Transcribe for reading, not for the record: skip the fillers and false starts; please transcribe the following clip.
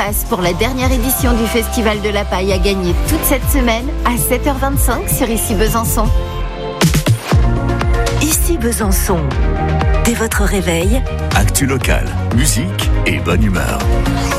places pour la dernière édition du Festival de la Paille à gagner toute cette semaine à 7h25 sur Ici Besançon. Ici Besançon. Dès votre réveil, actu locale, musique et bonne humeur.